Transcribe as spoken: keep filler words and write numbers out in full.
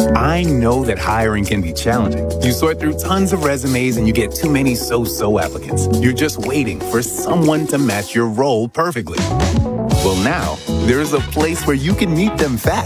I know that hiring can be challenging. You sort through tons of resumes and you get too many so-so applicants. You're just waiting for someone to match your role perfectly. Well, now, there is a place where you can meet them fast.